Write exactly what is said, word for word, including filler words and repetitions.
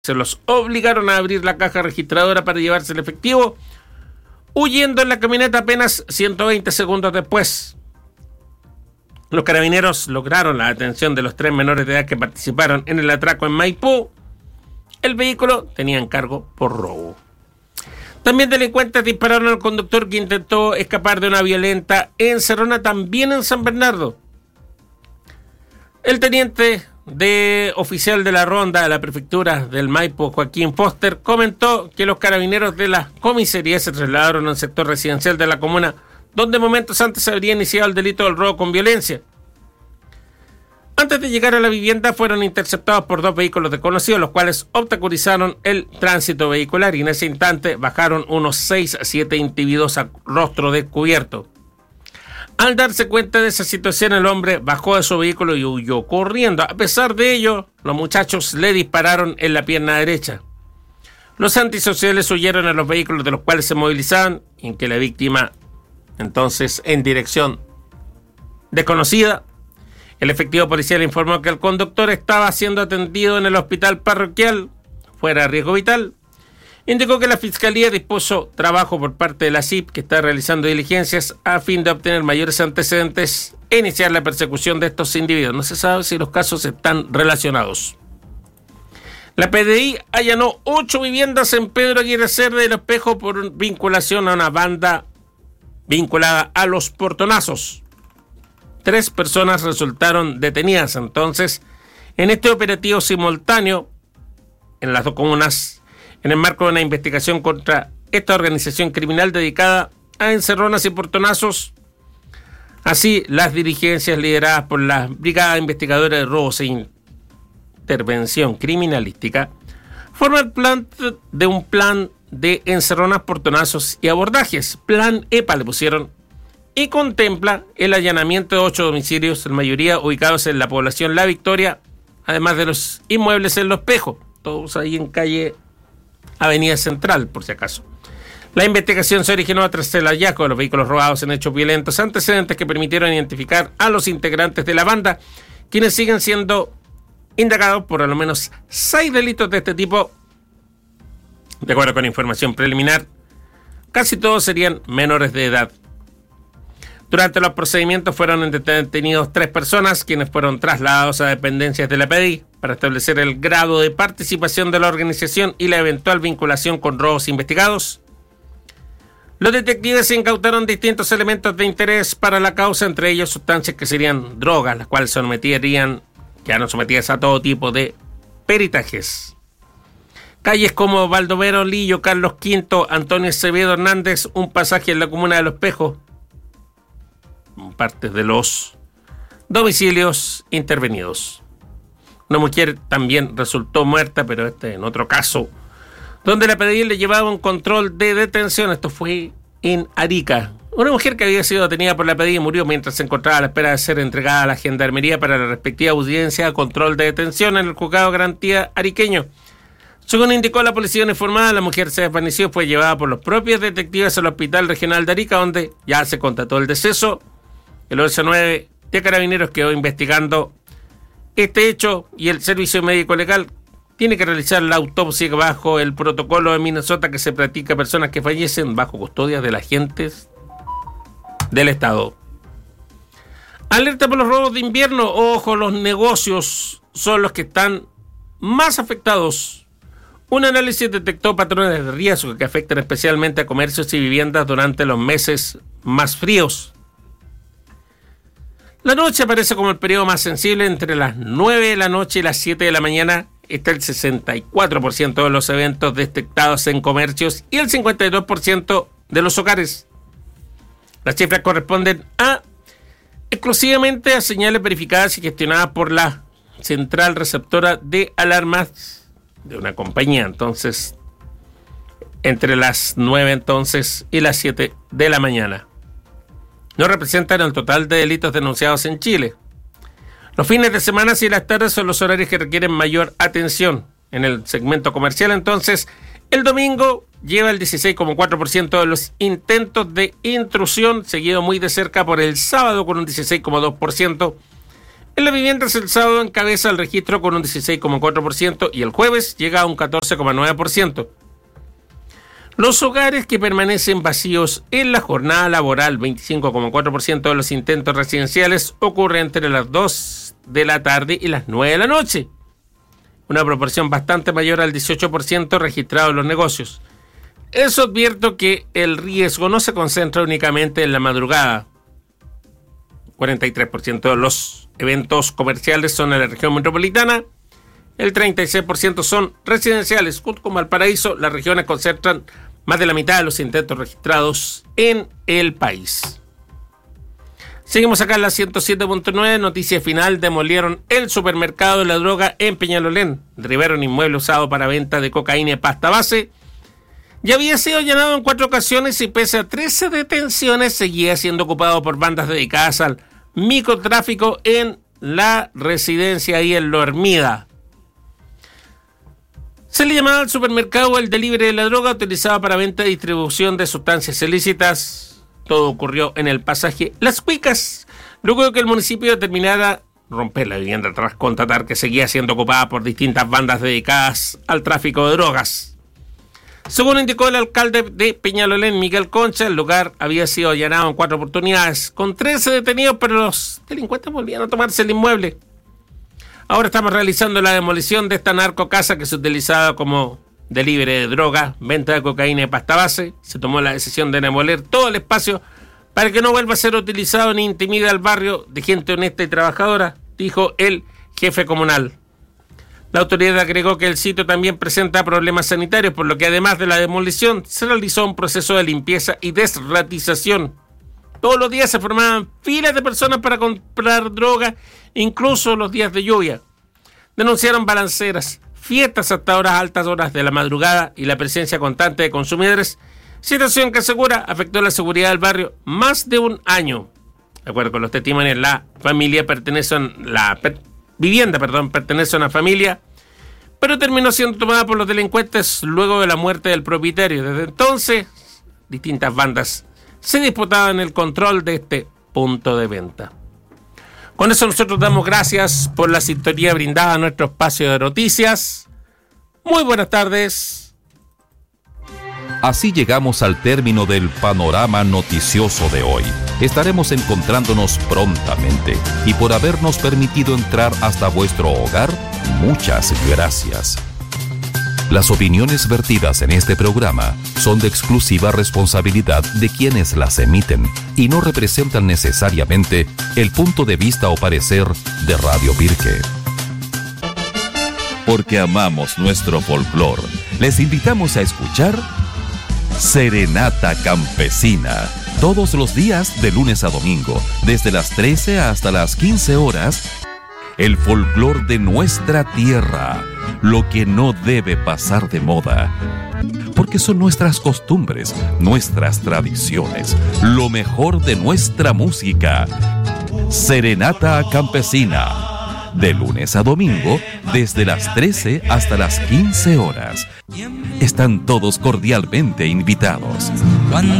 se los obligaron a abrir la caja registradora para llevarse el efectivo, huyendo en la camioneta apenas ciento veinte segundos después. Los carabineros lograron la detención de los tres menores de edad que participaron en el atraco en Maipú. El vehículo tenía encargo por robo. También delincuentes dispararon al conductor que intentó escapar de una violenta encerrona también en San Bernardo. El teniente de oficial de la ronda de la prefectura del Maipo, Joaquín Foster, comentó que los carabineros de la comisaría se trasladaron al sector residencial de la comuna, donde momentos antes se habría iniciado el delito del robo con violencia. Antes de llegar a la vivienda fueron interceptados por dos vehículos desconocidos, los cuales obstaculizaron el tránsito vehicular y en ese instante bajaron unos seis a siete individuos a rostro descubierto. Al darse cuenta de esa situación, el hombre bajó de su vehículo y huyó corriendo. A pesar de ello, los muchachos le dispararon en la pierna derecha. Los antisociales huyeron a los vehículos de los cuales se movilizaban, en que la víctima, entonces en dirección desconocida, el efectivo policial informó que el conductor estaba siendo atendido en el hospital parroquial, fuera de riesgo vital. Indicó que la Fiscalía dispuso trabajo por parte de la C I P, que está realizando diligencias a fin de obtener mayores antecedentes e iniciar la persecución de estos individuos. No se sabe si los casos están relacionados. La P D I allanó ocho viviendas en Pedro Aguirre Cerda del Espejo por vinculación a una banda vinculada a los portonazos. Tres personas resultaron detenidas entonces en este operativo simultáneo en las dos comunas, en el marco de una investigación contra esta organización criminal dedicada a encerronas y portonazos. Así, las diligencias lideradas por la Brigada Investigadora de Robos e Intervención Criminalística forman parte de un plan de encerronas, portonazos y abordajes. Plan E P A le pusieron, y contempla el allanamiento de ocho domicilios, en mayoría ubicados en la población La Victoria, además de los inmuebles en Los Espejos, todos ahí en calle Avenida Central, por si acaso. La investigación se originó tras el hallazgo de los vehículos robados en hechos violentos, antecedentes que permitieron identificar a los integrantes de la banda, quienes siguen siendo indagados por al menos seis delitos de este tipo. De acuerdo con información preliminar, casi todos serían menores de edad. Durante los procedimientos fueron detenidos tres personas, quienes fueron trasladados a dependencias de la P D I para establecer el grado de participación de la organización y la eventual vinculación con robos investigados. Los detectives incautaron distintos elementos de interés para la causa, entre ellos sustancias que serían drogas, las cuales someterían, quedaron sometidas a todo tipo de peritajes. Calles como Baldomero, Lillo, Carlos Quinto, Antonio Acevedo Hernández, un pasaje en la comuna de Los Espejos, parte de los domicilios intervenidos. Una mujer también resultó muerta, pero este en otro caso, donde la P D I le llevaba un control de detención. Esto fue en Arica. Una mujer que había sido detenida por la P D I murió mientras se encontraba a la espera de ser entregada a la gendarmería para la respectiva audiencia de control de detención en el juzgado de garantía ariqueño. Según indicó la policía uniformada, la mujer se desvaneció y fue llevada por los propios detectives al hospital regional de Arica, donde ya se constató el deceso. El once nueve de Carabineros quedó investigando este hecho y el Servicio Médico Legal tiene que realizar la autopsia bajo el protocolo de Minnesota que se practica a personas que fallecen bajo custodia de los agentes del Estado. Alerta por los robos de invierno. Ojo, los negocios son los que están más afectados. Un análisis detectó patrones de riesgo que afectan especialmente a comercios y viviendas durante los meses más fríos. La noche aparece como el periodo más sensible. Entre las nueve de la noche y las siete de la mañana está el sesenta y cuatro por ciento de los eventos detectados en comercios y el cincuenta y dos por ciento de los hogares. Las cifras corresponden a exclusivamente a señales verificadas y gestionadas por la central receptora de alarmas de una compañía. Entonces, entre las nueve entonces y las siete de la mañana. No representan el total de delitos denunciados en Chile. Los fines de semana y las tardes son los horarios que requieren mayor atención. En el segmento comercial, entonces, el domingo lleva el dieciséis coma cuatro por ciento de los intentos de intrusión, seguido muy de cerca por el sábado con un dieciséis coma dos por ciento. En las viviendas el sábado encabeza el registro con un dieciséis coma cuatro por ciento y el jueves llega a un catorce coma nueve por ciento. Los hogares que permanecen vacíos en la jornada laboral, veinticinco coma cuatro por ciento de los intentos residenciales ocurre entre las dos de la tarde y las nueve de la noche. Una proporción bastante mayor al dieciocho por ciento registrado en los negocios. Eso advierto que el riesgo no se concentra únicamente en la madrugada. cuarenta y tres por ciento de los eventos comerciales son en la región metropolitana. El treinta y seis por ciento son residenciales. Junto con Valparaíso, las regiones concentran más de la mitad de los intentos registrados en el país. Seguimos acá en la ciento siete punto nueve. Noticia final: demolieron el supermercado de la droga en Peñalolén. Derribaron inmueble usado para venta de cocaína y pasta base. Ya había sido allanado en cuatro ocasiones y pese a trece detenciones seguía siendo ocupado por bandas dedicadas al microtráfico en la residencia ahí en Lo Hermida. Se le llamaba al supermercado el delivery de la droga utilizado para venta y distribución de sustancias ilícitas. Todo ocurrió en el pasaje Las Cuicas, luego de que el municipio determinara romper la vivienda tras constatar que seguía siendo ocupada por distintas bandas dedicadas al tráfico de drogas. Según indicó el alcalde de Peñalolén, Miguel Concha, el lugar había sido allanado en cuatro oportunidades, con trece detenidos, pero los delincuentes volvían a tomarse el inmueble. Ahora estamos realizando la demolición de esta narcocasa que se utilizaba como delivery de droga, venta de cocaína y pasta base. Se tomó la decisión de demoler todo el espacio para que no vuelva a ser utilizado ni intimide al barrio de gente honesta y trabajadora, dijo el jefe comunal. La autoridad agregó que el sitio también presenta problemas sanitarios, por lo que además de la demolición se realizó un proceso de limpieza y desratización. Todos los días se formaban filas de personas para comprar droga, incluso los días de lluvia. Denunciaron balanceras, fiestas hasta horas altas horas de la madrugada y la presencia constante de consumidores, situación que asegura afectó la seguridad del barrio más de un año. De acuerdo con los testimonios, la familia pertenece a la per, vivienda, perdón, pertenece a una familia, pero terminó siendo tomada por los delincuentes luego de la muerte del propietario. Desde entonces, distintas bandas se disputaban el control de este punto de venta. Con eso nosotros damos gracias por la sintonía brindada a nuestro espacio de noticias. Muy buenas tardes. Así llegamos al término del panorama noticioso de hoy. Estaremos encontrándonos prontamente y por habernos permitido entrar hasta vuestro hogar, muchas gracias. Las opiniones vertidas en este programa son de exclusiva responsabilidad de quienes las emiten y no representan necesariamente el punto de vista o parecer de Radio Pirque. Porque amamos nuestro folclor, les invitamos a escuchar Serenata Campesina, todos los días de lunes a domingo, desde las trece hasta las quince horas, el folclor de nuestra tierra, lo que no debe pasar de moda, porque son nuestras costumbres, nuestras tradiciones, lo mejor de nuestra música. Serenata Campesina, de lunes a domingo, desde las trece hasta las quince horas. Están todos cordialmente invitados.